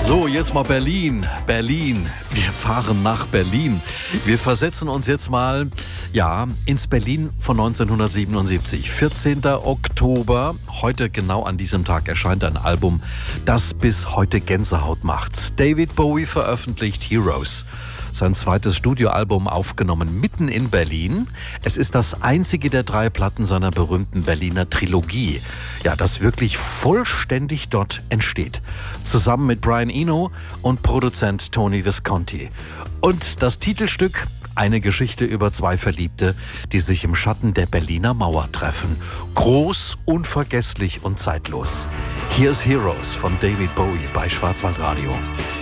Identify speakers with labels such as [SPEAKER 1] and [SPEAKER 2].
[SPEAKER 1] So, jetzt mal Berlin. Berlin. Wir fahren nach Berlin. Wir versetzen uns jetzt mal, ins Berlin von 1977. 14. Oktober. Heute genau an diesem Tag erscheint ein Album, das bis heute Gänsehaut macht. David Bowie veröffentlicht Heroes. Sein zweites Studioalbum aufgenommen mitten in Berlin. Es ist das einzige der 3 Platten seiner berühmten Berliner Trilogie, das wirklich vollständig dort entsteht. Zusammen mit Brian Eno und Produzent Tony Visconti. Und das Titelstück: eine Geschichte über 2 Verliebte, die sich im Schatten der Berliner Mauer treffen. Groß, unvergesslich und zeitlos. Hier ist Heroes von David Bowie bei Schwarzwaldradio.